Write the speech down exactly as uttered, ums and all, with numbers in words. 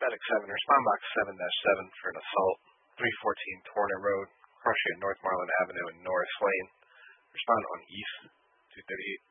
Medic seven, respond box seven dash seven for an assault, three fourteen Torner Road, crossing North Marlin Avenue and Norris Lane. Respond on East two thirty-eight.